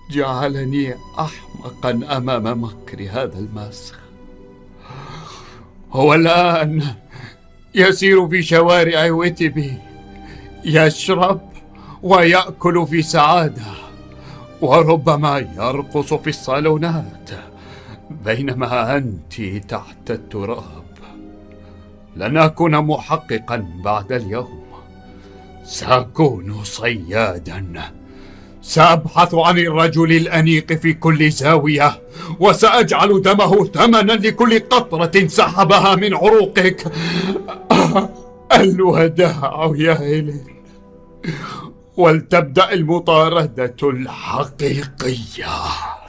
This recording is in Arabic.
جعلني أحمقا أمام مكر هذا الماسخ. هو الآن يسير في شوارع ويتبي، يشرب ويأكل في سعادة، وربما يرقص في الصالونات، بينما أنت تحت التراب. لن أكون محققا بعد اليوم، سأكون صيادا. سأبحث عن الرجل الأنيق في كل زاوية، وسأجعل دمه ثمنا لكل قطرة سحبها من عروقك. الوداع يا هيلين، ولتبدأ المطاردة الحقيقية.